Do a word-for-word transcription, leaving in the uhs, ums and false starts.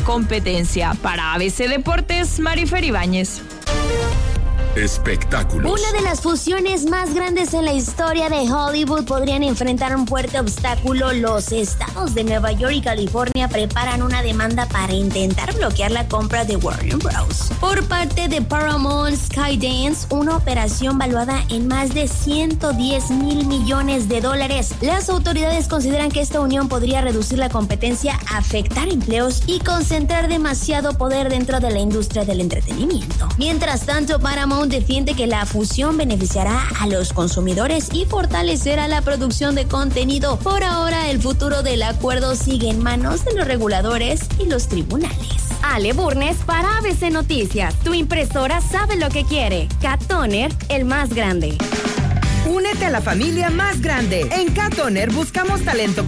competencia. Para A B C Deportes, Marifer Ibáñez. Espectáculos. Una de las fusiones más grandes en la historia de Hollywood podrían enfrentar un fuerte obstáculo. Los estados de Nueva York y California preparan una demanda para intentar bloquear la compra de Warner Bros. por parte de Paramount Skydance, una operación valuada en más de ciento diez mil millones de dólares. Las autoridades consideran que esta unión podría reducir la competencia, afectar empleos y concentrar demasiado poder dentro de la industria del entretenimiento. Mientras tanto, Paramount defiende que la fusión beneficiará a los consumidores y fortalecerá la producción de contenido. Por ahora, el futuro del acuerdo sigue en manos de los reguladores y los tribunales. Ale Burnes para A B C Noticias. Tu impresora sabe lo que quiere. Cat Toner, el más grande. Únete a la familia más grande. En Cat Toner buscamos talento